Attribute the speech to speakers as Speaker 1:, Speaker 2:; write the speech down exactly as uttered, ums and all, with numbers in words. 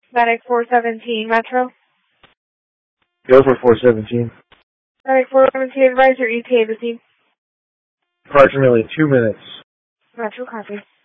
Speaker 1: Medic four seventeen, Metro.
Speaker 2: Go for four seventeen.
Speaker 1: Medic four seventeen, advise your E T A to scene.
Speaker 2: Approximately two minutes.
Speaker 1: Metro, copy.